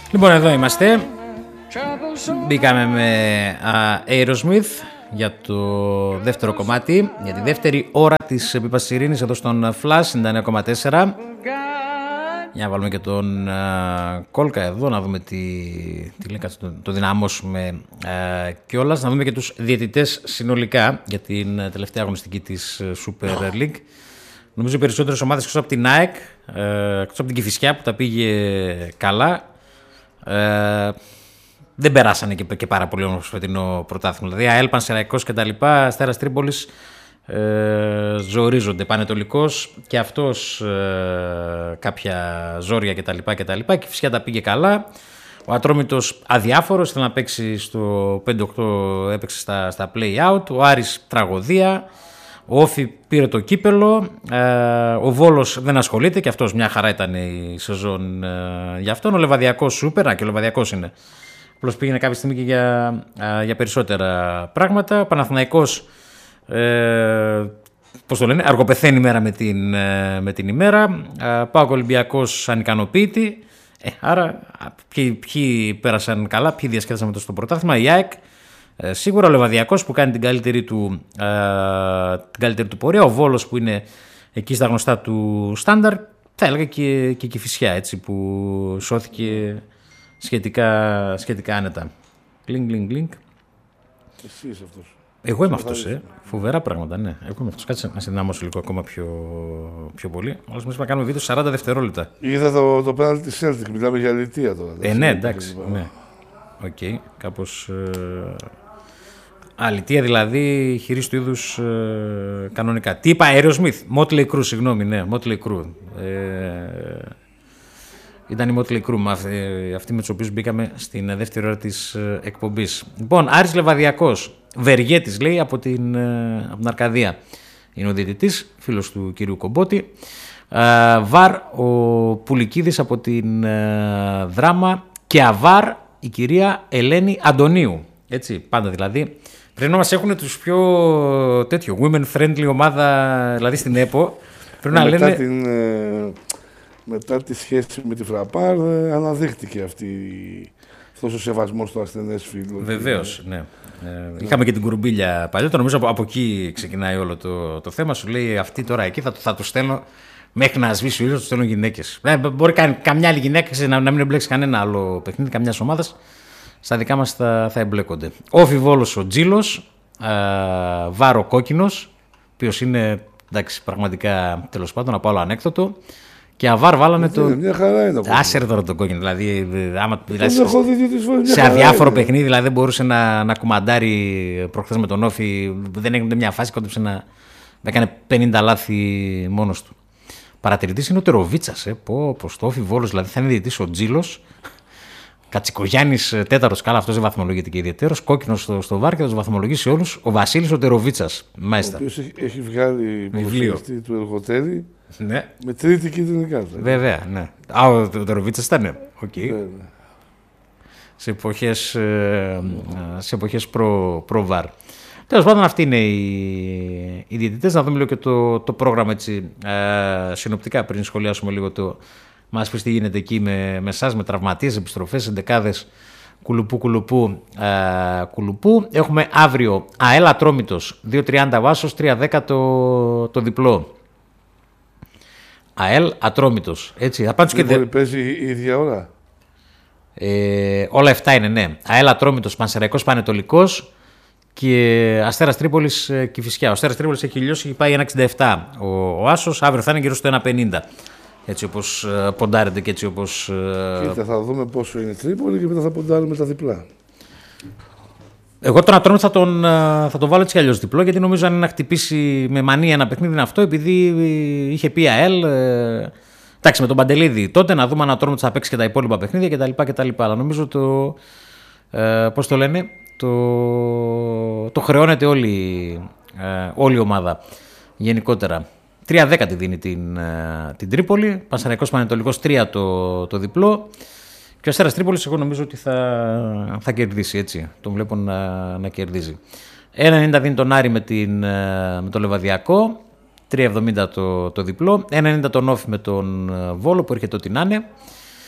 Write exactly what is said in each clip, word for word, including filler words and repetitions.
Λοιπόν, εδώ είμαστε. Μπήκαμε με uh, Aerosmith για το δεύτερο κομμάτι, για τη δεύτερη ώρα της επίπασης ειρήνης εδώ στον Flash ενενήντα εννέα κόμμα τέσσερα. Για να βάλουμε και τον uh, Κόλκα εδώ, να δούμε τι, τι λέει, το, το δυναμώσουμε uh, κιόλας. Να δούμε και τους διαιτητές συνολικά για την uh, τελευταία αγωνιστική της uh, Super League. Νομίζω οι περισσότερες ομάδες εκτός από την ΑΕΚ, uh, εκτός από την Κηφισιά που τα πήγε καλά, uh, δεν περάσανε και, και πάρα πολύ όμως στο φετινό πρωτάθλημα. Δηλαδή ΑΕΛ, Πανσεραϊκός και τα λοιπά, Αστέρας Τρίπολης ε, ζορίζονται. Πανετολικός και αυτός ε, κάποια ζόρια και τα λοιπά και τα λοιπά. Και φυσικά τα πήγε καλά. Ο Ατρόμητος αδιάφορος, ήθελε να παίξει στο πέντε οκτώ, έπαιξε στα, στα play-out. Ο Άρης τραγωδία. Ο Όφι πήρε το κύπελο. Ε, ο Βόλος δεν ασχολείται και αυτός μια χαρά ήταν η σεζόν ε, για αυτόν. Ο Λεβαδιακός σούπερ, και ο Λεβαδιακός είναι. Απλώς πήγαινε κάποια στιγμή και για, για περισσότερα πράγματα. Ο Παναθηναϊκός, ε, πώς το λένε, αργοπεθαίνει μέρα με την, με την ημέρα. ΠΑΟΚ Ολυμπιακός ανικανοποίητη. Ε, άρα ποιοι, ποιοι πέρασαν καλά, ποιοι διασκέδασαν με το στο πρωτάθλημα. Η ΑΕΚ, ε, σίγουρα ο Λεβαδιακός που κάνει την καλύτερη του, ε, την καλύτερη του πορεία. Ο Βόλος που είναι εκεί στα γνωστά του στάνταρ. Θα έλεγα και, και η Κηφισιά, έτσι, που σώθηκε σχετικά, σχετικά άνετα. Γκλινγκ, γκλινγκ, γκλινγκ. Εσύ είσαι αυτός. Εγώ είμαι αυτός, ε. Φοβερά πράγματα, ναι. Εγώ είμαι αυτός. Κάτσε να συνδυναμώσω λίγο ακόμα πιο, πιο πολύ. Όλος μας να κάνουμε βίντεο σαράντα δευτερόλεπτα. Είδα το, το πέναλτι της Celtic, μιλάμε για αλήθεια τώρα. Ε, ναι, εντάξει. Ναι. Οκ, okay, κάπως... Ε, αλήθεια δηλαδή, χειρής του είδους ε, κανονικά. Τι είπα, Aerosmith, Motley Crue, συγγνώμη, ναι, Motley Crue. Ε, Ήταν η Motley Crue, αυτή με τους οποίους μπήκαμε στην δεύτερη ώρα της εκπομπής. Λοιπόν, Άρης Λεβαδιακός, Βεργέτης λέει από την, από την Αρκαδία. Είναι ο διαιτητής, φίλος του κυρίου Κομπότη. Βαρ, ο Πουλικίδης από την Δράμα. Και αβάρ, η κυρία Ελένη Αντωνίου. Έτσι, πάντα δηλαδή. Πρέπει να μας έχουν τους πιο τέτοιο, women friendly ομάδα, δηλαδή στην ΕΠΟ. Πρέπει να λένε... Την, ε... Μετά τη σχέση με τη Φραπάρ, ε, αναδείχτηκε αυτή, αυτός ο σεβασμός στο ασθενές φίλο. Βεβαίως, ναι. Ε, είχαμε και την Κουρουμπίλια παλιότερα, νομίζω από, από εκεί ξεκινάει όλο το, το θέμα. Σου λέει αυτή τώρα εκεί θα, θα το στέλνω μέχρι να σβήσει ο ήλιος, θα το στέλνω γυναίκες. Ε, μπορεί κα, καμιά άλλη γυναίκα να, να μην εμπλέξει κανένα άλλο παιχνίδι, καμιά ομάδα. Στα δικά μας θα, θα εμπλέκονται. Όφι Βόλος ο Τζίλος, ε, Βάρο Κόκκινος, ο οποίος είναι εντάξει, πραγματικά τέλος πάντων από άλλο ανέκδοτο. Και αβάρ βάλανε το. Μια χαρά είναι. Άσερ τώρα το κόκκινο. Δηλαδή, άμα, δηλαδή σε, σε αδιάφορο είναι. Παιχνίδι δηλαδή, δεν μπορούσε να, να κουμαντάρει προχθές με τον Όφι. Δεν έγινε μια φάση, κόντεψε να. Έκανε πενήντα λάθη μόνος του. Παρατηρητής είναι ο Τεροβίτσας. Ε. Πω, πω στο Όφι Βόλος δηλαδή θα είναι διαιτητής ο Τζίλος. Κατσικογιάννης τέταρτος, καλά αυτός δεν βαθμολογείται και ιδιαίτερος. Κόκκινος στο, στο βάρ και θα του βαθμολογήσει όλους. Ο Βασίλης ο Τεροβίτσας. Μάλιστα. Ο οποίος έχει, έχει βγάλει βιβλίο του εργοτέλη. Ναι. Με τρίτη κίτρινη κάρτα. Βέβαια, ναι. Α, ο Τεροβίτσας ήταν. Οκ. Okay. Ναι, ναι. Σε εποχές, ε, σε εποχές προ, προ-βαρ. Τέλος πάντων, αυτοί είναι οι, οι διαιτητές. Να δούμε λίγο και το, το πρόγραμμα έτσι, ε, συνοπτικά πριν σχολιάσουμε λίγο το. Μας πεις τι γίνεται εκεί με, με εσάς, με τραυματίες, επιστροφές, εντεκάδες κουλουπού, κουλουπού, ε, κουλουπού. Έχουμε αύριο ΑΕΛ Ατρόμητος, δύο τριάντα Βάσος, τρία δέκα το, το διπλό. ΑΕΛ Ατρόμητος. Έτσι, θα πάω και δε... παίζει η ίδια ώρα. Ε, όλα εφτά είναι, ναι. ΑΕΛ Ατρόμητος, Πανσεραϊκός Πανετολικός και Αστέρας Τρίπολης Κηφισιά. Ο Αστέρας Τρίπολης έχει λιώσει, πάει ένα εξήντα επτά. Ο, ο Άσος αύριο θα είναι γύρω στο ένα πενήντα. Έτσι όπως uh, ποντάρεται και έτσι όπως... Uh... Κοίτα, θα δούμε πόσο είναι Τρίπολη και μετά θα ποντάρουμε τα διπλά. Εγώ τον Ατρόμητο θα τον, θα τον βάλω έτσι κι αλλιώς διπλό, γιατί νομίζω αν είναι να χτυπήσει με μανία ένα παιχνίδι είναι αυτό, επειδή είχε πει ΑΕΛ. Ε, εντάξει, με τον Παντελίδη τότε να δούμε αν ο Ατρόμητος θα παίξει και τα υπόλοιπα παιχνίδια κτλ. κτλ. Αλλά νομίζω το. Ε, πώς το λένε, το, το χρεώνεται όλη, ε, όλη η ομάδα γενικότερα. τρία δέκα τη δίνει την, την Τρίπολη, Πανσεραϊκός Πανετολικός τρία το, το διπλό. Και ο Αστέρας Τρίπολης εγώ νομίζω ότι θα, θα κερδίσει, έτσι. Τον βλέπω να, να κερδίζει. ένα ενενήντα δίνει τον Άρη με, την, με το Λεβαδιακό, τρία εβδομήντα το, το διπλό. ένα ενενήντα τον Όφι με τον Βόλο που έρχεται ό,τι να είναι.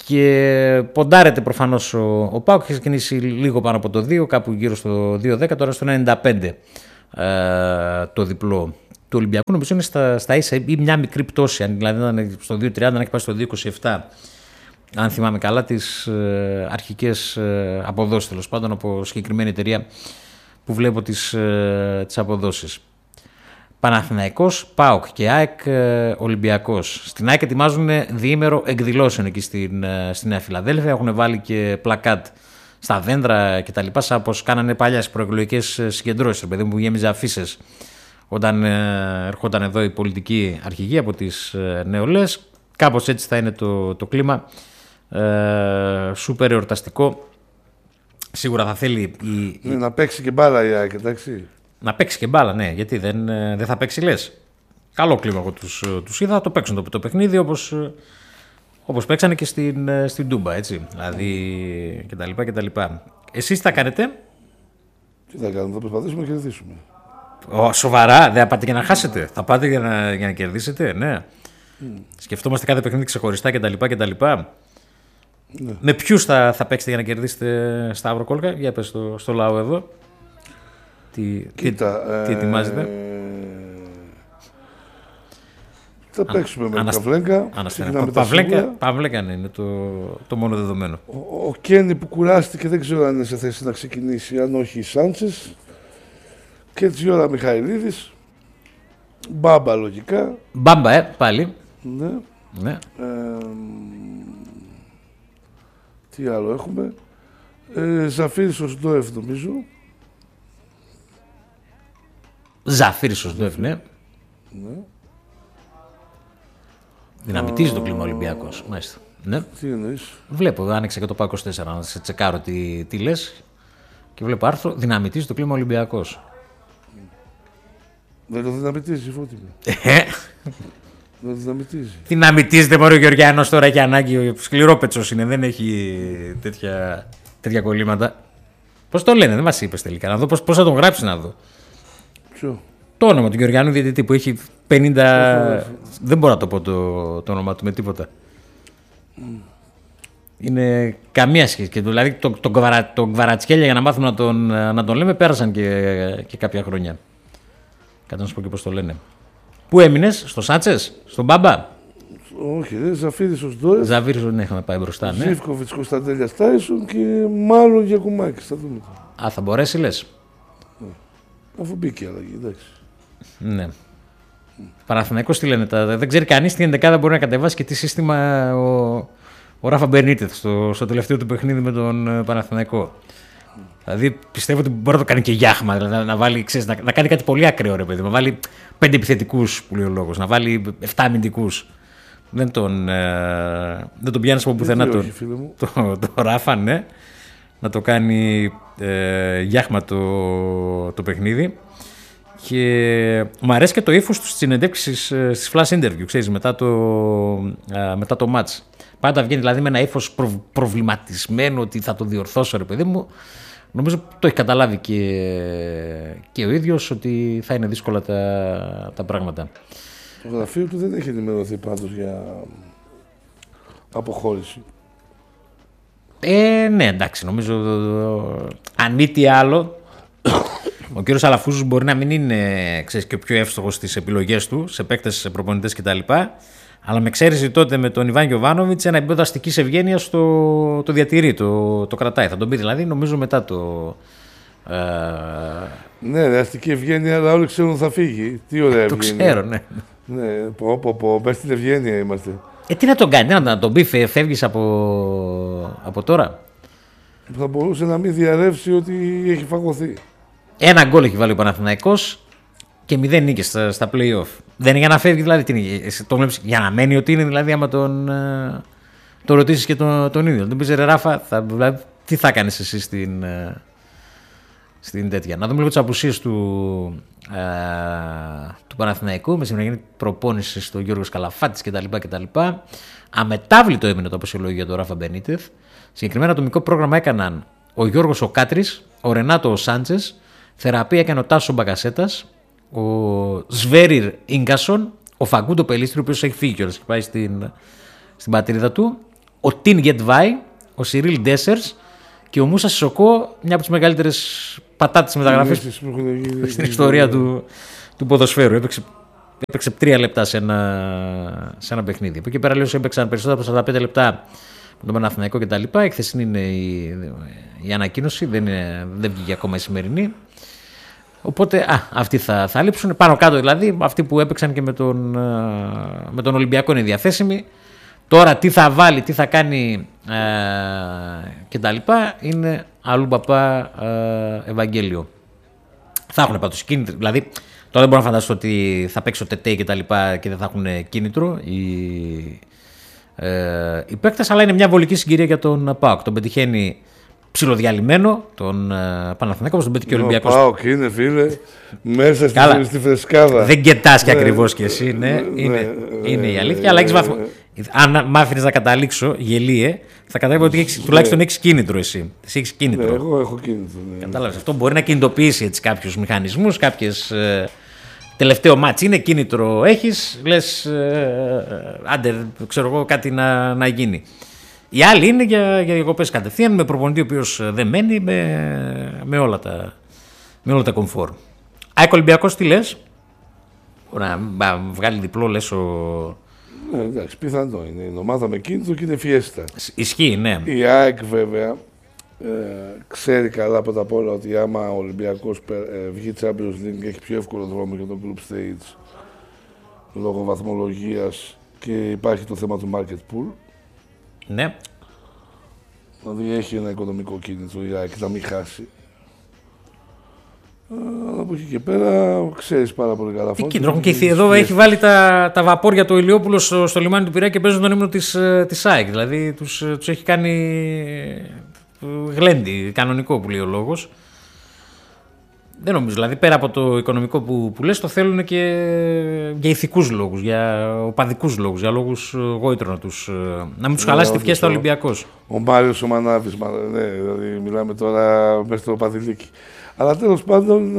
Και ποντάρεται προφανώς ο, ο ΠΑΟΚ, έχει ξεκινήσει λίγο πάνω από το δύο, κάπου γύρω στο δύο δέκα, τώρα στο ενενήντα πέντε ε, το διπλό του Ολυμπιακού. Νομίζω είναι στα, στα ίσα ή μια μικρή πτώση, αν δηλαδή ήταν στο δύο τριάντα, να έχει πάει στο δύο είκοσι επτά, αν θυμάμαι καλά, τις ε, αρχικές ε, αποδόσεις, τέλος πάντων, από συγκεκριμένη εταιρεία που βλέπω τις, ε, τις αποδόσεις. Παναθηναϊκός, ΠΑΟΚ και ΑΕΚ Ολυμπιακός. Στην ΑΕΚ ετοιμάζουν διήμερο εκδηλώσεων εκεί στην, στη Νέα Φιλαδέλφια. Έχουν βάλει και πλακάτ στα δέντρα κτλ. Σαν όπως κάνανε παλιά στις προεκλογικές συγκεντρώσεις, το παιδί μου, που γέμιζε αφίσες όταν ε, ερχόταν εδώ η πολιτική αρχηγή από τις ε, νεολαίες. Κάπως έτσι θα είναι το, το κλίμα. Ε, σούπερ εορταστικό. Σίγουρα θα θέλει. Η, ναι, η... να παίξει και μπάλα η ΑΕΚ, εντάξει. Να παίξει και μπάλα, ναι, γιατί δεν, δεν θα παίξει, λες. Καλό κλίμα εγώ τους, τους είδα, θα το παίξουν το, το παιχνίδι όπως, όπως παίξανε και στην, στην Τούμπα, έτσι. Δηλαδή, κτλ, κτλ. Εσείς τι θα κάνετε? Τι θα κάνουμε, θα προσπαθήσουμε να κερδίσουμε. Ω, σοβαρά, δεν θα πάτε για να χάσετε, θα πάτε για να, για να κερδίσετε, ναι. Mm. Σκεφτόμαστε κάθε παιχνίδι ξεχωριστά κτλ. κτλ. Ναι. Με ποιους θα, θα παίξετε για να κερδίσετε, Σταύρο Κόλκα? Για πες στο, στο λαό εδώ. Τι, Κοίτα, τι, τι ετοιμάζετε? Ε, θα παίξουμε με τον Παυλέγκα. Παυλέγκα, Παυλέγκα είναι το, το μόνο δεδομένο. Ο, ο Κένι που κουράστηκε δεν ξέρω αν είναι σε θέση να ξεκινήσει, αν όχι η Σάντσες. Και Τζιώρα Μιχαηλίδης. Μπάμπα λογικά. Μπάμπα, ε, πάλι. Ναι. ναι. Ε, τι άλλο έχουμε? Ε, Ζαφίρης ο Σντόεφ νομίζω. Ζαφίρης ο Σντόεφ, ναι. ναι. Δυναμητίζει το κλίμα Ολυμπιακός. Μάλιστα. Ναι. Τι εννοείς? Βλέπω, άνοιξε και το ΠΑΟΚ είκοσι τέσσερα να σε τσεκάρω τι, τι λες. Και βλέπω άρθρο, δυναμητίζει το κλίμα Ολυμπιακός. Δεν το δυναμητίζει, Φώτη. Δεν το δυναμητίζει. Δυναμητίζεται μωρέ ο Γεωργιάνος τώρα, έχει ανάγκη. Σκληρόπετσος είναι, δεν έχει τέτοια, τέτοια κολλήματα. Πώς το λένε, δεν μας είπες τελικά. Να δω πώς, πώς θα τον γράψει, να δω. Ποιο? Το όνομα του Γεωργιάνου διαιτητή που έχει πενήντα. Δεν μπορώ να το πω το, το όνομα του με τίποτα. Mm. Είναι καμία σχέση. Και δηλαδή τον το, το, το Κβαρατσχέλια, για να μάθουμε να τον, να τον λέμε, πέρασαν και, και κάποια χρόνια. Κάτω να σου πω και πώς το λένε. Πού έμεινες, στο Σάντσες, στον Μπάμπα? Όχι, δεν, Ζαφίρης ο Σντόεφ. Ζαφίρης δεν είχαμε πάει μπροστά, ναι. Ζίβκοβιτς, Κωνσταντέλιας Τάισον και μάλλον Γιακουμάκης. Θα δούμε. Α, θα μπορέσει, λες? Ναι. Αφού μπήκε η αλλαγή, εντάξει. Ναι. Mm. Παναθηναϊκός τι λένε, τα, δεν ξέρει κανείς τι ενδεκάδα μπορεί να κατεβάσει και τι σύστημα ο, ο Ράφα Μπερνίτεθ στο, στο τελευταίο του παιχνίδι με τον Παναθηναϊκό. Mm. Δηλαδή πιστεύω ότι μπορεί να το κάνει και Γιάχμα, δηλαδή να, βάλει, ξέρεις, να, να κάνει κάτι πολύ ακραίο, ρε παιδί, να βάλει πέντε επιθετικούς που λέει ο λόγος, να βάλει εφτά αμυντικούς. Δεν τον, ε, δεν τον πιάνεις από πουθενά τον, το, το, το Ράφα, ναι. Να το κάνει ε, Γιάχμα το, το παιχνίδι. Και μου αρέσει και το ύφος του στις συνεντεύξεις, στις flash interview, ξέρεις, μετά το, ε, μετά το match. Πάντα βγαίνει δηλαδή με ένα ύφος προ, προβληματισμένο ότι θα το διορθώσω, ρε παιδί μου. Νομίζω το έχει καταλάβει και, και ο ίδιος ότι θα είναι δύσκολα τα, τα πράγματα. Το γραφείο του δεν έχει ενημερωθεί πάντως για αποχώρηση. Ε, ναι, εντάξει, νομίζω αν μη τι άλλο, ο κύριος Αλαφούζος μπορεί να μην είναι, ξέρεις, και ο πιο εύστοχος στις επιλογές του, σε παίκτες, σε προπονητές κτλ. Αλλά με εξαίρεση τότε με τον Ιβάν Γιοβάνοβιτς, ένα επίπεδο αστικής ευγένειας το, το διατηρεί, το, το κρατάει. Θα τον πει δηλαδή, νομίζω μετά το. Ε... Ναι, ρε, αστική ευγένεια, αλλά όλοι ξέρουν θα φύγει. Τι ωραία ευγένεια. Το ξέρω, ναι. Ναι, πω, πω, πω, πες την ευγένεια είμαστε. Ε, τι να τον κάνει, να τον πει, φεύγεις από, από τώρα. Θα μπορούσε να μην διαρρεύσει ότι έχει φαγωθεί. Ένα γκολ έχει βάλει ο Παναθηναϊκός και μηδέν νίκες στα, στα play-off. Δεν είναι για να φεύγει, δηλαδή. Τι είναι, το βλέπεις, για να μένει ότι είναι, δηλαδή, άμα τον, τον ρωτήσεις και τον, τον ίδιο. Τον πεις, ρε Ράφα, θα, δηλαδή, τι θα κάνεις εσύ στην, στην τέτοια. Να δούμε λίγο τις απουσίες του, ε, του Παναθηναϊκού. Με σημαίνει προπόνηση στο Γιώργος Καλαφάτης κτλ. κτλ. Αμετάβλητο έμεινε το αποσιολόγιο για τον Ράφα Μπενίτεθ. Συγκεκριμένα το μικρό πρόγραμμα έκαναν ο Γιώργος ο Κάτρης, ο Ρενάτο ο Σάντσες, θεραπεία έκανε ο Τάσο Μπαγκασέτας, ο Σβέριρ Ίγκασον, ο Φαγκούντο Πελίστρη, ο οποίος έχει φύγει κιόλας και πάει στην, στην πατρίδα του, ο Τιν Γετβάη, ο Σιρίλ Ντέσσερς και ο Μούσα Σισοκό, μια από τις μεγαλύτερες πατάτες μεταγραφές στην ιστορία του, του ποδοσφαίρου. Έπαιξε, έπαιξε τρία λεπτά σε ένα, σε ένα παιχνίδι. Από εκεί πέρα λέω έπαιξαν περισσότερα από σαράντα πέντε λεπτά με τον Παναθηναϊκό κτλ. Η χθεσινή είναι η, η ανακοίνωση, δεν, είναι, δεν βγήκε ακόμα η σημερινή. Οπότε α, αυτοί θα, θα λείψουν. Πάνω κάτω δηλαδή, αυτοί που έπαιξαν και με τον, με τον Ολυμπιακό είναι διαθέσιμοι. Τώρα τι θα βάλει, τι θα κάνει ε, και τα λοιπά είναι αλλού παπά ε, Ευαγγέλιο. Θα έχουν πάντως κίνητρο, δηλαδή τώρα δεν μπορώ να φανταστώ ότι θα παίξει ο Τετέι και τα λοιπά και δεν θα έχουν κίνητρο οι, ε, οι παίκτες, αλλά είναι μια βολική συγκυρία για τον ΠΑΟΚ. Τον πετυχαίνει ψιλοδιαλυμένο τον ε, Παναθηναϊκό, όπως τον πετύχει ο Ολυμπιακός. Ο ΠΑΟΚ είναι φίλε μέσα στη, στη φρεσκάδα. Δεν γκετάς και ακριβώς κι εσύ, ναι, ναι, είναι, ναι, είναι η αλήθεια, ναι, αλλά έχεις βαθμό. Αν μ' άφηνες να καταλήξω, γελίε, θα καταλάβω ότι έχεις, ναι, τουλάχιστον έχεις κίνητρο εσύ. Εσύ έχεις κίνητρο. Ναι, εγώ έχω κίνητρο. Ναι. Κατάλαβες. Αυτό μπορεί να κινητοποιήσει έτσι κάποιους μηχανισμούς, κάποιες. Ε, τελευταίο μάτς είναι κίνητρο. Έχεις, λες, ε, άντε, ξέρω εγώ, κάτι να, να γίνει. Οι άλλοι είναι για, για διακοπές κατευθείαν, με προπονητή ο οποίος δεν μένει, με, με, όλα τα, με όλα τα κομφόρ. ΑΕΚ Ολυμπιακός, τι λες? Να βγάλει διπλό, λες ο. Ναι, εντάξει, πιθανό είναι. Είναι ομάδα με κίνητρο και είναι φιέστα. Ισχύει, ναι. Η ΑΕΚ βέβαια ε, ξέρει καλά πρώτα απ' όλα ότι άμα ο Ολυμπιακός ε, βγει Champions League έχει πιο εύκολο δρόμο για το group stage λόγω βαθμολογίας και υπάρχει το θέμα του market pool. Ναι. Δηλαδή έχει ένα οικονομικό κίνητρο η ΑΕΚ να μην χάσει. Αλλά από εκεί και πέρα ξέρεις πάρα πολύ καλά. Τι κίνητρο και και εδώ έχει βάλει τα, τα βαπόρια του Ηλιόπουλο στο, στο λιμάνι του Πειραιά και παίζουν τον ύμνο της, της ΑΕΚ. Δηλαδή τους, τους έχει κάνει γλέντι, κανονικό που λέει ο λόγος. Δεν νομίζω, δηλαδή πέρα από το οικονομικό που, που λες, το θέλουν και για ηθικούς λόγους, για οπαδικούς λόγους, για λόγους γόητρο να, τους, να μην τους χαλάσει τη φιέστα Ολυμπιακός. Ο Μάριος ο Μανάβης, ναι, δηλαδή μιλάμε τώρα μέσα στο Παδηλίκι. Αλλά τέλος πάντων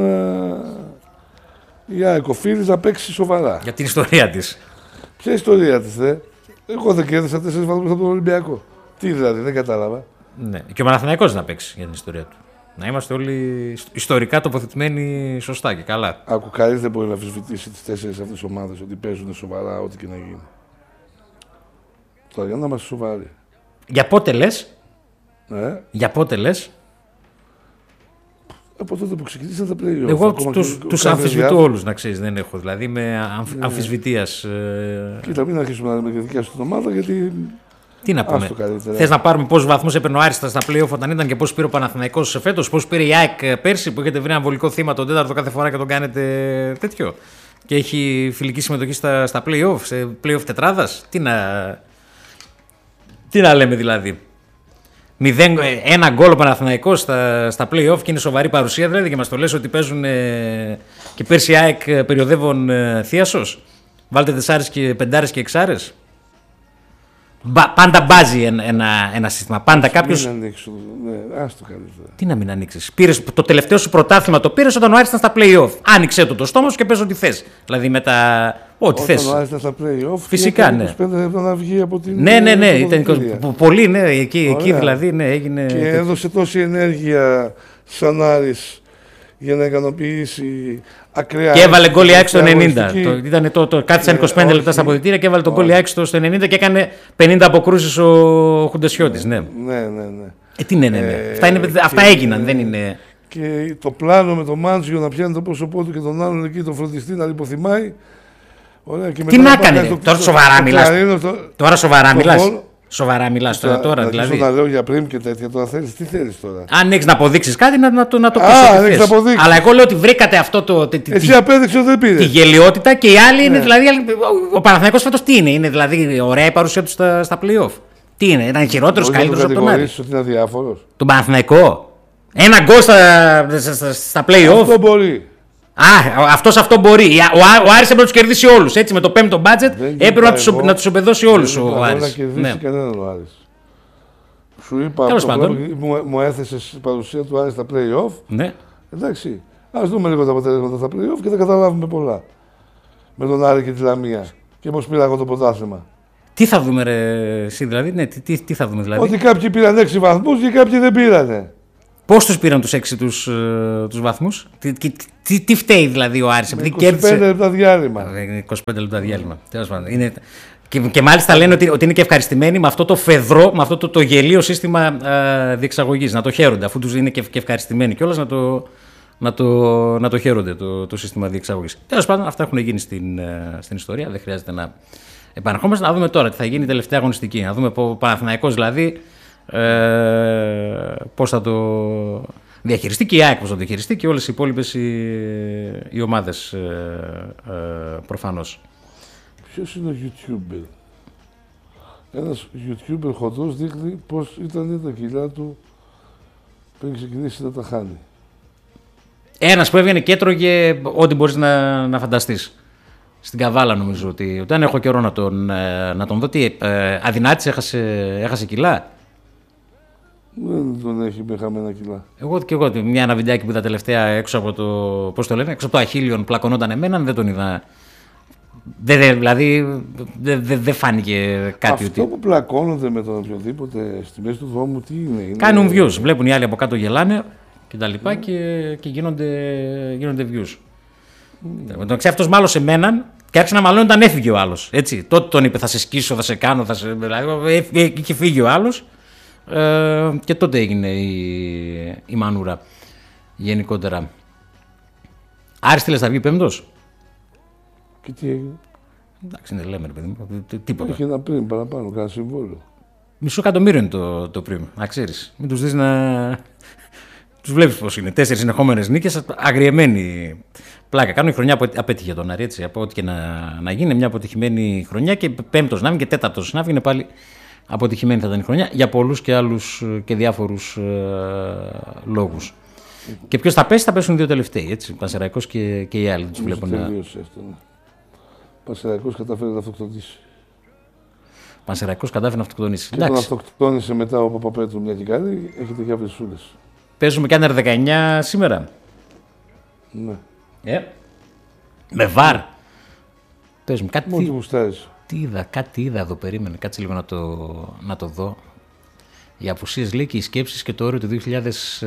η ΑΕΚ οφείλει να παίξει σοβαρά. Για την ιστορία της. Ποια ιστορία της, δε. Εγώ δεν κέρδισα τέσσερις βαθμούς από τον Ολυμπιακό. Τι δηλαδή, δεν κατάλαβα. Ναι. Και ο Παναθηναϊκός να παίξει για την ιστορία του. Να είμαστε όλοι ιστορικά τοποθετημένοι σωστά και καλά. Άκου, κανείς δεν μπορεί να αμφισβητήσει τις τέσσερις αυτές ομάδες ότι παίζουν σοβαρά, ό,τι και να γίνει. Τώρα για να είμαστε σοβαροί. Για πότε λες? Ε? Για πότε λες? Από τότε που ξεκινήσαν τα play-off. Εγώ τους, τους αμφισβητώ όλους, να ξέρεις, δεν έχω. Δηλαδή με αμφ, ναι. αμφισβητίας. Ε... Κοίτα, μην αρχίσουμε να λέμε για δικιά σου την ομάδα, γιατί. Τι να πούμε. Θες να πάρουμε πόσους βαθμούς έπαιρνε ο Άρης στα play-off όταν ήταν και πώς πήρε ο Παναθηναϊκός φέτος, πώς πήρε η ΑΕΚ πέρσι που έχετε βρει ένα βολικό θύμα τον τέταρτο κάθε φορά και τον κάνετε τέτοιο. Και έχει φιλική συμμετοχή στα, στα play-off, σε play-off τετράδας. Τι να, τι να λέμε δηλαδή. Μηδέν, ένα γκολ ο Παναθηναϊκός στα, στα play-off και είναι σοβαρή παρουσία δηλαδή και μας το λες ότι παίζουν ε, και πέρσι η ΑΕΚ περιοδεύων ε, θίασος. Βάλτε τεσσάρες και πεντάρες και εξάρες. Μπα, πάντα μπάζει ένα, ένα, ένα σύστημα. Πάντα κάποιος. Μην ανοίξω. Ναι, άστο καλύτερα. Τι να μην ανοίξεις. Πήρες, το τελευταίο σου πρωτάθλημα το πήρες όταν ο Άρης ήταν στα play-off. Άνοιξε το το στόμα σου και πες ό,τι θες. Δηλαδή με τα. Ό,τι θες. Όταν ο Άρης ήταν στα play-off. Φυσικά, ναι. είκοσι πέντε λεπτά να βγει από την. Ναι, ναι, ναι. Ήταν πολύ, ναι. Εκεί, εκεί δηλαδή ναι, έγινε. Και έδωσε τόση ενέργεια σαν Άρης για να ικανοποιήσει. Ακραία και έβαλε γκολ η ΑΕΚ στο ενενήντα. Το, ήταν το, το, κάθισαν είκοσι πέντε λεπτά στα αποδυτήρια και έβαλε τον γκολ η ΑΕΚ στο ενενήντα και έκανε πενήντα αποκρούσεις ο Χουντεσιώτης. Ναι, ναι, ναι. ναι. Ε, τι ναι, ναι, ναι. Ε, αυτά, είναι, και, αυτά έγιναν, δεν είναι. Και το πλάνο με τον Μάντζιο να πιάνει το πρόσωπό του και τον άλλον εκεί, τον φροντιστή να λιποθυμάει. Ωραία, και τι να κάνει, το, τώρα σοβαρά μιλάς. Τώρα σοβαρά μιλάς. Σοβαρά μιλάς τώρα, τώρα να, δηλαδή. Να λέω για πριν και τέτοια, τώρα θέλεις, τι θέλεις τώρα. Αν έχεις να αποδείξεις κάτι, να, να, να το πεις. Α, έχεις να αποδείξεις. Αλλά εγώ λέω ότι βρήκατε αυτό το. Τη, Εσύ απέδειξε ότι δεν πήρε. Τη γελιότητα και οι άλλοι ναι. είναι δηλαδή. Ο Παναθηναϊκός φέτος τι είναι, είναι δηλαδή ωραία η παρουσία του στα, στα play-off. Τι είναι, ήταν χειρότερος, καλύτερος από τον Άρη. Ότι είναι αδιάφορος. Τον Παναθηναϊκό. Ένα γκολ στα, στα, στα play-off. Αυτό μπορεί. Α, αυτός αυτό μπορεί. Ο, ο Άρης έπρεπε να τους κερδίσει όλους. Έτσι, με το πέμπτο μπάτζετ έπρεπε να τους, να τους οπεδώσει όλους ο Άρης. Δεν κερδίσει ναι. κανέναν ο Άρης. Σου είπα αυτό μου, μου έθεσε η παρουσία του Άρη στα play-off. Ναι. Εντάξει, ας δούμε λίγο τα αποτελέσματα στα play-off και θα καταλάβουμε πολλά. Με τον Άρη και τη Λαμία. Και πώς πήρα εγώ το πρωτάθλημα. Τι θα δούμε, ρε, εσύ δηλαδή, ναι, τι, τι, τι θα δούμε δηλαδή. Ότι κάποιοι πήραν έξι βαθμούς και κάποιοι δεν πήρανε. Πώς τους πήραν τους έξι τους, τους βαθμούς, τι, τι, τι, τι φταίει δηλαδή ο Άρης, επειδή κέρδισε. είκοσι πέντε λεπτά διάλειμμα. είκοσι πέντε λεπτά διάλειμμα. Τέλος πάντων. Είναι... Και, και μάλιστα λένε ότι, ότι είναι και ευχαριστημένοι με αυτό το φεδρό, με αυτό το, το γελίο σύστημα α, διεξαγωγής. Να το χαίρονται, αφού τους είναι και, και ευχαριστημένοι κιόλας να το, να το, να το χαίρονται το, το σύστημα διεξαγωγής. Τέλος πάντων, αυτά έχουν γίνει στην, στην ιστορία. Δεν χρειάζεται να επαναρχόμαστε. Να δούμε τώρα τι θα γίνει η τελευταία αγωνιστική. Να δούμε ο Παναθηναϊκός δηλαδή ε, πώς θα το διαχειριστεί και η ΑΕΚ πώς θα το διαχειριστεί και όλες οι υπόλοιπες οι, οι ομάδες ε, ε, προφανώς. Ποιος είναι ο YouTuber? Ένας YouTuber χοντρός δείχνει πως ήταν τα κιλά του πριν ξεκινήσει να τα χάνει. Ένας που έβγαινε και έτρωγε ό,τι μπορείς να, να φανταστείς. Στην Καβάλα νομίζω ότι δεν έχω καιρό να τον, να τον δω. Τι, ε, αδυνάτησε, έχασε, έχασε κιλά. Δεν τον έχει με χαμένα κιλά. Εγώ και εγώ μια ένα βιντεάκι που είδα τελευταία έξω από το, πώς το λένε, έξω από το Αχίλιον πλακωνόταν εμένα, δεν τον είδα. Δε, δε, δηλαδή δεν δε, δε φάνηκε κάτι. Αυτό ότι... που πλακώνονται με τον οποιοδήποτε στη μέση του δρόμου, τι είναι? είναι... Κάνουν views. Βλέπουν οι άλλοι από κάτω γελάνε και τα λοιπά mm. και, και γίνονται, γίνονται views. Mm. Τον ξέρει αυτός μάλωσε εμέναν και άρχισε να μαλώνει όταν έφυγε ο άλλος. Τότε τον είπε θα σε σκίσω, θα σε κάνω, θα σε... δηλαδή είχε φύγει ο άλλος ε, και τότε έγινε η, η μανούρα γενικότερα. Άριστηλες θα βγει πέμπτος. Και τι έγινε? Εντάξει, δεν λέμε, ρε παιδί μου. Τίποτα. Είχε ένα πριν παραπάνω, κάνα συμβόλαιο. Μισό εκατομμύριο είναι το, το πριν. Να ξέρεις. Μην τους δεις να. Τους βλέπεις πώς είναι. Τέσσερις συνεχόμενες νίκες, αγριεμένη πλάκα. Κάνουν η χρονιά που απέτυχε τον Άρη, έτσι. Από ό,τι και να, να γίνει, μια αποτυχημένη χρονιά και πέμπτος να βγει και τέταρτος να βγει. Είναι πάλι αποτυχημένη θα ήταν η χρονιά για πολλούς και άλλους και διάφορους ε, λόγους. Mm. Και ποιος θα πέσει, θα πέσουν οι δύο τελευταίοι. Έτσι. Πανσεραϊκός και, και οι άλλοι τους βλέπουν. Τελείωσε αυτό, ναι. Πανσεραϊκός κατάφερε να αυτοκτονήσει. Πανσεραϊκός κατάφερε να αυτοκτονήσει. Και όταν αυτοκτόνησε μετά ο Παπαπέτρου μια και κάτι, έχετε και αυρεσούλες. Παίζουμε και άντερ δεκαεννιά σήμερα. Ναι. Ε, με βαρ. Παίζουμε κάτι. Μόνο τι γουστάρεις. Τι είδα, κάτι είδα εδώ, περίμενε. Κάτσε λίγο να το, να το δω. Οι απουσίες λέει και οι σκέψεις και το όριο του δύο χιλιάδες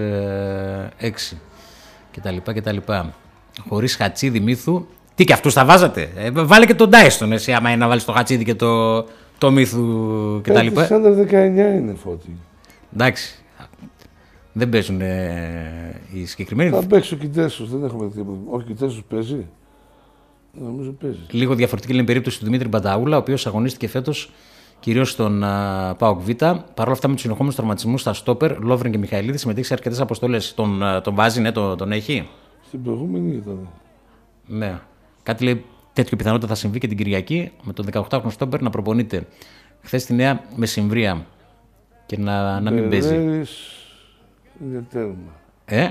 έξι. Και τα λοιπά και τα λοιπά. Χωρίς Χατσίδη Μύθου. Τι και αυτούς θα βάζατε. Ε, βάλε και τον Ντάιστον, εσύ, άμα είναι να βάλεις το Χατσίδη και το, το Μύθου και τα λοιπά. Άντερ δεκαεννιά είναι, Φώτη. Εντάξει. Δεν παίζουν ε, οι συγκεκριμένοι. Θα παίξει ο Κιτέσος, δεν έχουμε τίποτα. Όχι, ο Κιτέσος παίζει. Νομίζω παίζει. Λίγο διαφορετική είναι η περίπτωση του Δημήτρη Μπανταούλα, ο οποίος αγωνίστηκε φέτος κυρίως στον uh, ΠΑΟΚ Β. Παρ' όλα αυτά με τους συνεχόμενους τραυματισμούς στα στόπερ, Λόβρεν και Μιχαηλίδη συμμετείχε σε αρκετές αποστολές. Τον, uh, τον βάζει, ναι, τον, τον έχει. Στην προηγούμενη ήταν. Ναι. Κάτι λέει τέτοιο πιθανότητα θα συμβεί και την Κυριακή με τον δεκαοκτάχρονο στόπερ να προπονείται χθες στη Νέα Μεσημβρία και να, να μην παίζει. Είναι τέρμα. Ε?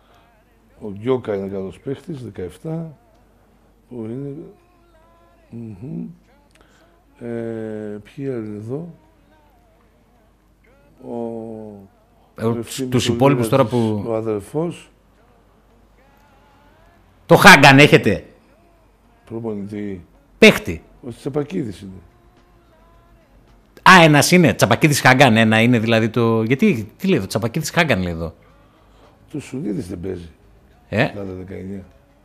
Ο Γκιόκα είναι καλός παίχτης, δεκαεπτά. Που είναι... Mm-hmm. Ε, ποιοι άλλοι εδώ. Ο... Ε, στους υπόλοιπους τώρα που... Ο αδερφός. Το Χάγκαν έχετε. Προπονητή. Παίχτη. Ο Τσαπακίδης είναι. Α, ένας είναι. Τσαπακίδης Χάγκαν. Ένα είναι δηλαδή το... Γιατί, τι λέει εδώ, Τσαπακίδης Χάγκαν λέει εδώ. Το Σουνίδης δεν παίζει. Ε. δεκαεννιά.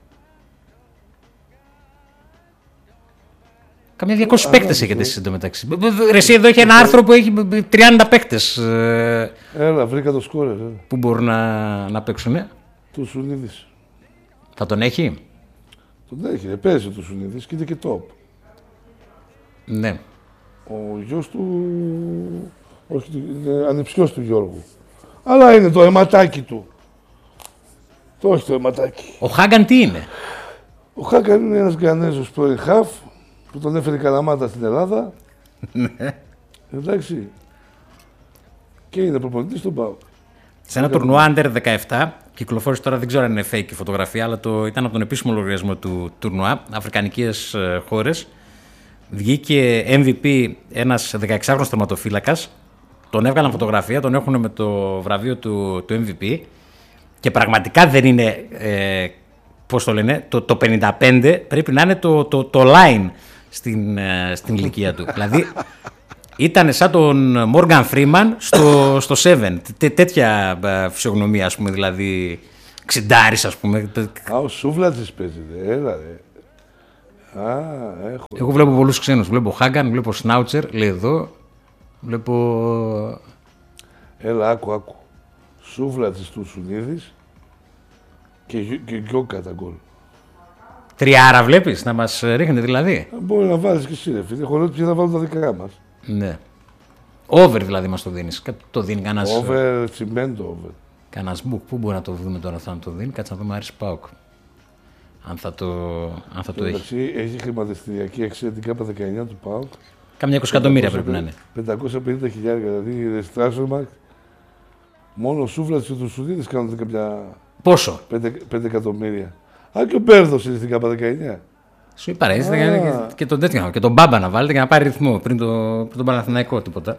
Καμιά διακόσιους παίκτες έχετε εσείς εντωμεταξύ. Εσύ εδώ έχει ένα άρθρο που έχει τριάντα παίκτες. Έλα, βρήκα το σκόρερ. Που μπορούν να, να παίξουν. Το Σουνίδης. Θα τον έχει. Τον έχει, ρε, παίζει το Σουνίδης και είναι και top. Ναι. Ο γιος του, όχι, είναι ανιψιός του Γιώργου. Αλλά είναι το αιματάκι του. Το όχι το αιματάκι. Ο Χάγκαν τι είναι? Ο Χάγκαν είναι ένας Γκανέζος πρώην χαφ που τον έφερε η Καλαμάτα στην Ελλάδα. Ναι. Εντάξει. Και είναι προπονητής στον ΠΑΟΚ. Σε ένα τουρνουά άντερ δεκαεπτά, κυκλοφόρησε τώρα, δεν ξέρω αν είναι fake η φωτογραφία, αλλά το, ήταν από τον επίσημο λογαριασμό του τουρνουά, αφρικανικές ε, χώρες. Βγήκε εμ βι πι ένας δεκαεξάχρονος τερματοφύλακας, τον έβγαλαν φωτογραφία, τον έχουν με το βραβείο του, του εμ βι πι και πραγματικά δεν είναι, ε, πώς το λένε, το, το πενήντα πέντε πρέπει να είναι το, το, το line στην, στην ηλικία του. Δηλαδή ήταν σαν τον Morgan Freeman στο, στο Seven. Τέ, τέτοια φυσιογνωμία, ας πούμε, δηλαδή ξιντάρης, ας πούμε. Α, ο Σούβλατζης παίζεται, έλα ρε. Α, έχω. Εγώ βλέπω πολλούς ξένους. Βλέπω Χάγκαν, βλέπω Σνάουτσερ, λέει εδώ. Βλέπω... Έλα, άκου, άκου. Σούβλατζης του Σουνίδης και, και Γκιόκα τα γκολ. Τριάρα βλέπεις, να μας ρίχνει δηλαδή. Μπορεί να βάλεις και εσύ, ρε φίλε. Χωρίς ποια θα βάλουν τα δικά μας. Ναι. Over δηλαδή μας το δίνεις. Το δίνει κανένας... Over, τσιμέντο over. Κανένας book. Πού μπορεί να το δούμε τώρα, θα το δίνει. Κάτσε να δούμε Άρης ΠΑΟΚ. Αν θα το, αν θα το έχει. Έχει χρηματιστηριακή αξία την ΚΑΠΑ δεκαεννιά του ΠΑΟΚ. Κάμια είκοσι εκατομμύρια πρέπει να είναι. πεντακόσια πενήντα χιλιάδες, δηλαδή Στράσσορμαρκ. Μόνο ο Σούβλατς και του Σουδίδης κάνουν κάποια... Πόσο? πέντε εκατομμύρια. Α, και ο Μπέρδος είναι στην ΚΑΠΑ δεκαεννιά. Σου είπα ρε, και, και τον τέτοιο, και τον Μπάμπα να βάλετε για να πάρει ρυθμό πριν, το, πριν τον Παναθηναϊκό, τίποτα.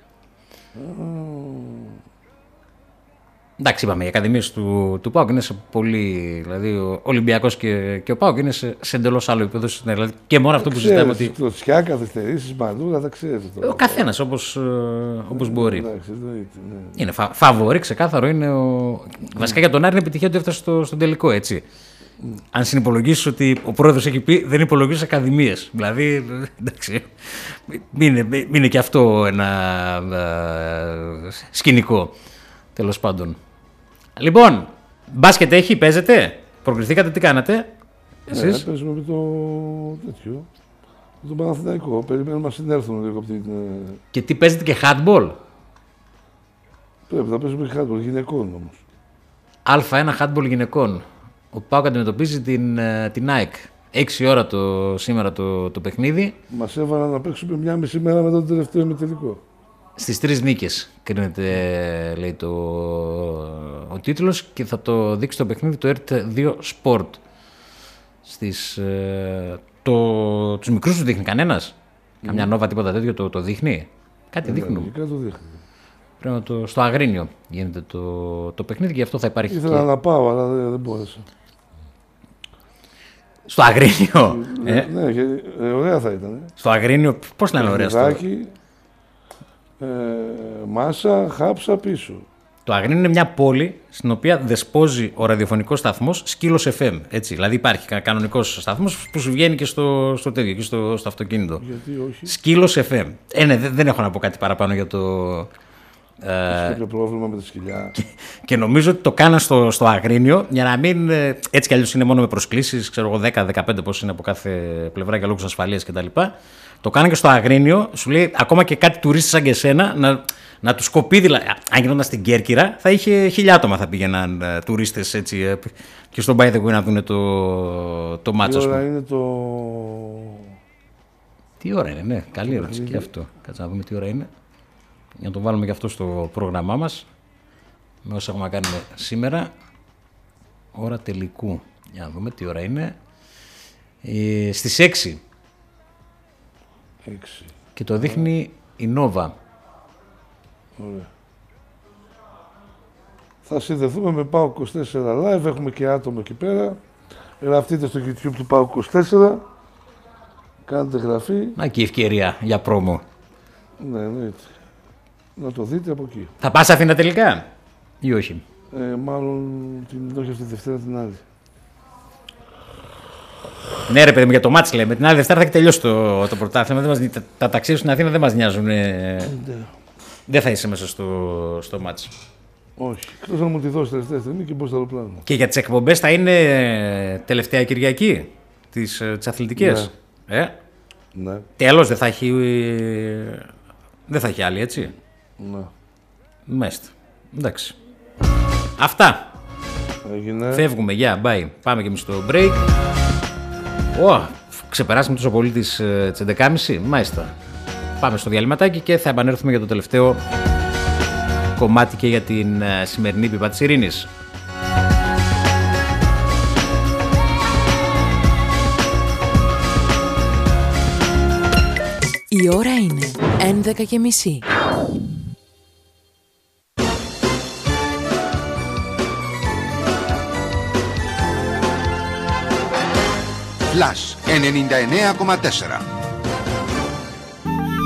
Mm. Εντάξει, είπαμε, οι ακαδημίες του, του ΠΑΟΚ είναι σε πολύ. Δηλαδή, ο Ολυμπιακός και, και ο ΠΑΟΚ είναι σε, σε εντελώς άλλο επίπεδο. Δηλαδή, και μόνο αυτό που συζητάμε ότι. Κλωτσιά, καθυστερήσεις, μαντούρα, τα ξέρετε. Ο καθένας όπως, όπως μπορεί. Εντάξει, εννοείται, ναι. Είναι φα, φαβορί, ξεκάθαρο είναι. Ο... Mm. Βασικά για τον Άρη είναι επιτυχία ότι έφτασε στο, στον τελικό, έτσι. Mm. Αν συνυπολογίσεις ότι ο πρόεδρος έχει πει δεν υπολογίζει ακαδημίες. Δηλαδή, εντάξει. Μην είναι, μην είναι και αυτό ένα α, σκηνικό. Τέλος πάντων. Λοιπόν, μπάσκετ έχει, παίζετε, προκριθήκατε, τι κάνατε, εσείς? Ναι, παίζουμε με το τέτοιο, με τον Παναθηναϊκό, περιμένουμε να συνέλθουν λίγο από την... Και τι παίζετε και handball? Πρέπει να παίζουμε και handball, γυναικών όμως. Α ένα handball γυναικών. Ο ΠΑΟΚ αντιμετωπίζει την, την ΑΕΚ. Έξι ώρα το, σήμερα το, το παιχνίδι. Μας έβαλαν να παίξουμε μια μισή μέρα μετά το τελευταίο ημιτελικό. Στις τρεις νίκες κρίνεται, λέει το, ο τίτλος, και θα το δείξει το παιχνίδι το ΕΡΤ δύο Sport. Στις, το, τους μικρούς τους δείχνει κανένας? Mm. Καμιά Νόβα, τίποτα τέτοιο το, το δείχνει? Κάτι yeah, δείχνουν. Yeah, το δείχνει. Πρέπει να το, στο Αγρίνιο γίνεται το, το παιχνίδι και γι' αυτό θα υπάρχει. Ήθελα και... να πάω, αλλά δεν, δεν μπόρεσα. Στο Αγρίνιο. Ναι, ε? ναι, και, ε, ωραία θα ήταν. Ε. Στο Αγρίνιο, πώς να είναι ωραία στο... Ε, Μάσα, Χάψα, πίσω. Το Αγρίνιο είναι μια πόλη στην οποία δεσπόζει ο ραδιοφωνικός σταθμός Σκύλος εφ εμ. Έτσι. Δηλαδή υπάρχει κανονικός σταθμός που σου βγαίνει και στο, στο τέτοιο, και στο, στο αυτοκίνητο. Γιατί όχι? Σκύλος εφ εμ. Ε, ναι, δεν έχω να πω κάτι παραπάνω για το... Έχει κάποιο πρόβλημα με τη σκυλιά. Και, και νομίζω ότι το κάναν στο, στο Αγρίνιο για να μην. Έτσι κι αλλιώς είναι μόνο με προσκλήσεις, ξέρω εγώ, δέκα δεκαπέντε πώς είναι από κάθε πλευρά για λόγους ασφαλείας κτλ. Το κάναν και στο Αγρίνιο, σου λέει ακόμα και κάτι τουρίστες σαν και εσένα να, να τους κοπεί. Δηλαδή, αν γινόταν στην Κέρκυρα, θα είχε χίλια άτομα θα πήγαιναν uh, τουρίστες έτσι, uh, και στον By the Way να δουν το, το μάτσο. Τι ώρα είναι το. Τι ώρα είναι, ναι, καλή ερώτηση και αυτό. Κάτσε να δούμε τι ώρα είναι. Για να το βάλουμε και αυτό στο πρόγραμμά μας. Με όσα έχουμε κάνει σήμερα. Ώρα τελικού. Για να δούμε τι ώρα είναι. Ε, στις έξι. έξι. Και το δείχνει η Νόβα. Ωραία. Θα συνδεθούμε με ΠΑΟΚ είκοσι τέσσερα Live. Έχουμε και άτομο εκεί πέρα. Γραφτείτε στο YouTube του ΠΑΟΚ είκοσι τέσσερα. Κάντε γραφή. Να και η ευκαιρία για πρόμο. Ναι, εννοείται. Να το δείτε από εκεί. Θα πας Αθήνα τελικά ή όχι? Ε, μάλλον την όχι αυτή τη Δευτέρα, την άλλη. Ναι ρε παιδί μου, για το μάτς λέμε. Την άλλη Δευτέρα θα έχει τελειώσει το, το πρωτάθλημα. Τα, τα, τα ταξίδια στην Αθήνα δεν μας νοιάζουν. Ε, ναι. Δεν θα είσαι μέσα στο, στο μάτς. Όχι. Εκτός να μου τη δώσει τελευταία στιγμή και πώς θα το πλάνω. Και για τις εκπομπές θα είναι τελευταία Κυριακή, τις, τις αθλητικές. Ναι. Ε? Ναι. Τέλος, δεν θα έχει, δεν θα έχει άλλη, έτσι. Ναι. Μάλιστα. Εντάξει. Αυτά. Έγινε. Φεύγουμε, γεια, yeah, bye. Πάμε και εμείς στο break. Oh, ξεπεράσαμε τόσο πολύ τις, τις έντεκα και μισή. Μάλιστα. Πάμε στο διαλυματάκι και θα επανέλθουμε για το τελευταίο κομμάτι και για την σημερινή πίπα της ειρήνης. Η ώρα είναι έντεκα και μισή. Plus ενενήντα εννέα κόμμα τέσσερα.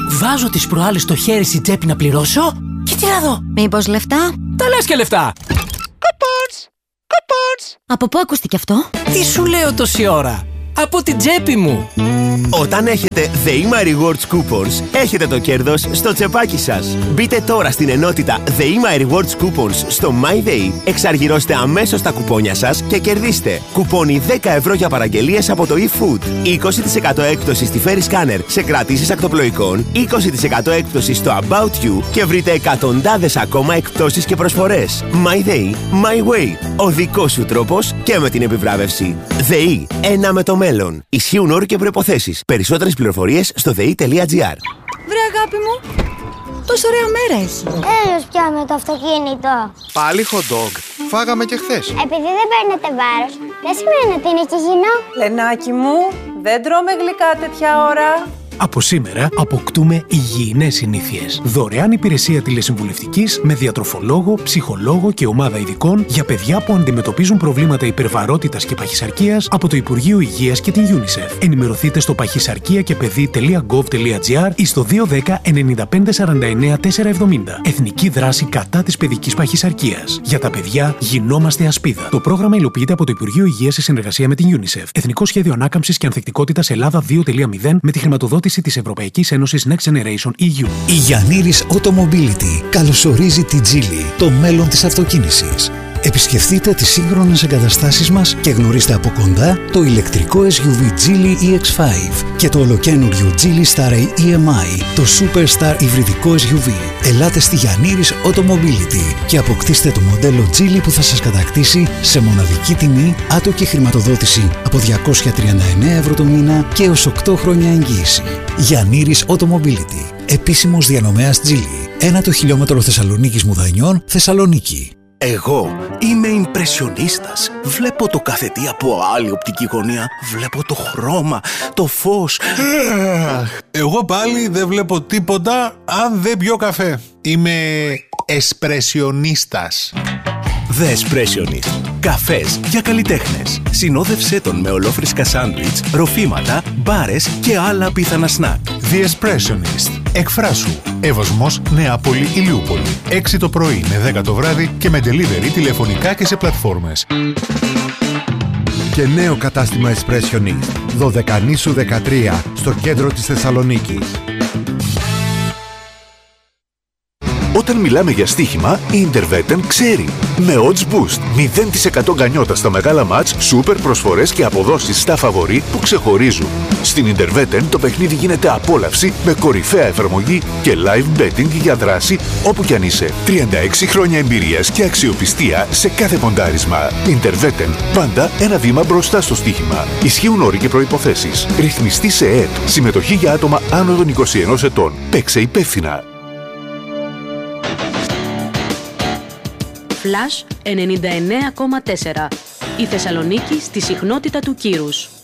Βάζω τις προάλλες το χέρι στη τσέπη να πληρώσω και τι να δω. Μήπως λεφτά? Τα λες και λεφτά. Coupons! Coupons! Από πού ακούστηκε αυτό? Τι σου λέω τόση ώρα? Από την τσέπη μου. Όταν έχετε ΔΕΗΜΑ Rewards Coupons, έχετε το κέρδος στο τσεπάκι σας. Μπείτε τώρα στην ενότητα ΔΕΗΜΑ Rewards Coupons στο MyDay, εξαργυρώστε αμέσως τα κουπόνια σας και κερδίστε κουπόνι δέκα ευρώ για παραγγελίες από το eFood, είκοσι τοις εκατό έκπτωση στη Ferry Scanner σε κρατήσεις ακτοπλοϊκών, είκοσι τοις εκατό έκπτωση στο About You και βρείτε εκατοντάδες ακόμα εκπτώσεις και προσφορές. MyDay, My Way, ο δικός σου τρόπος και με την επιβράβευση. ΔΕΗ, ένα με το μέλλον. Ισχύουν όροι και προϋποθέσεις. Περισσότερες πληροφορίες στο δε ι τελεία τζι άρ. Βρε αγάπη μου, τόσο ωραία μέρα έχει. Έλος πια με το αυτοκίνητο. Πάλι hot dog. Φάγαμε και χθες. Επειδή δεν παίρνετε βάρος, δεν σημαίνει ότι είναι υγιεινό. Λενάκι μου, δεν τρώμε γλυκά τέτοια ώρα. Από σήμερα αποκτούμε υγιεινές συνήθειες. Δωρεάν υπηρεσία τηλεσυμβουλευτικής με διατροφολόγο, ψυχολόγο και ομάδα ειδικών για παιδιά που αντιμετωπίζουν προβλήματα υπερβαρότητας και παχυσαρκίας από το Υπουργείο Υγείας και την UNICEF. Ενημερωθείτε στο παχυσαρκία και παιδί τελεία γκοβ τελεία τζι άρ ή στο δύο ένα μηδέν εννιά πέντε σαράντα εννέα τετρακόσια εβδομήντα. Εθνική δράση κατά της παιδικής παχυσαρκίας. Για τα παιδιά γινόμαστε ασπίδα. Το πρόγραμμα υλοποιείται από το Υπουργείο Υγείας σε συνεργασία με την UNICEF. Εθνικό Σχέδιο Ανάκαμψης και Ανθεκτικότητας Ελλάδα δύο κόμμα μηδέν με τη χρηματοδότηση της Ευρωπαϊκής Ένωσης Next Generation ι γιου. Η Γιαννήρης Automobility καλωσορίζει τη Geely, το μέλλον της αυτοκίνησης. Επισκεφτείτε τις σύγχρονες εγκαταστάσεις μας και γνωρίστε από κοντά το ηλεκτρικό ες γιου βι Geely ι εξ πέντε και το ολοκαίνουργιο Geely Star ι εμ άι, το Superstar υβριδικό ες γιου βι. Ελάτε στη Γιαννήρης Automobility και αποκτήστε το μοντέλο Geely που θα σας κατακτήσει σε μοναδική τιμή, άτοκη χρηματοδότηση από διακόσια τριάντα εννέα ευρώ το μήνα και έως οκτώ χρόνια εγγύηση. Γιαννήρης Automobility, επίσημος διανομέας Geely. Ένα το χιλιόμετρο Θεσσαλονίκης Μουδανιών, Θεσσαλονίκη. Εγώ είμαι ιμπρεσιονίστας. Βλέπω το κάθε τι από άλλη οπτική γωνία. Βλέπω το χρώμα, το φως. Εγώ πάλι δεν βλέπω τίποτα αν δεν πιω καφέ. Είμαι εσπρεσιονίστας. The Espressionist. Καφές για καλλιτέχνες. Συνόδευσέ τον με ολόφρυσκα σάντουιτς, ροφήματα, μπάρες και άλλα απίθανα σνακ. The Espressionist. Εκφράσου. Εύωσμος, Νεάπολη, Ηλιούπολη. έξι το πρωί με δέκα το βράδυ και με delivery τηλεφωνικά και σε πλατφόρμες. Και νέο κατάστημα Espressionist. Δωδεκανήσου δεκατρία στο κέντρο της Θεσσαλονίκης. Όταν μιλάμε για στοίχημα, η Interveten ξέρει. Με odds boost, μηδέν τοις εκατό γκανιότα στα μεγάλα μάτς, σούπερ προσφορές και αποδόσεις στα φαβορί που ξεχωρίζουν. Στην Interveten το παιχνίδι γίνεται απόλαυση με κορυφαία εφαρμογή και live betting για δράση όπου κι αν είσαι. τριάντα έξι χρόνια εμπειρίας και αξιοπιστία σε κάθε ποντάρισμα. Interveten, πάντα ένα βήμα μπροστά στο στοίχημα. Ισχύουν όροι και προϋποθέσεις. Ρυθμιστή σε ΕΕΠ. Συμμετοχή για άτομα άνω των είκοσι ενός ετών. Παίξε υπεύθυνα. Flash ενενήντα εννέα κόμμα τέσσερα. Η Θεσσαλονίκη στη συχνότητα του κύρους.